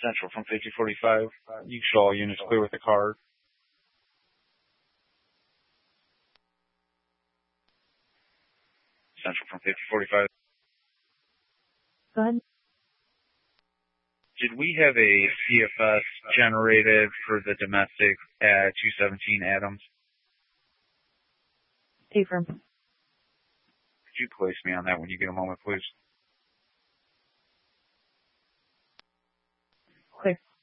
Central from 5045. You show all units clear with the card. Central from 5045. Go ahead. Did we have a CFS generated for the domestic at 217 Adams? Affirm. Could you place me on that when you get a moment, please? Clear.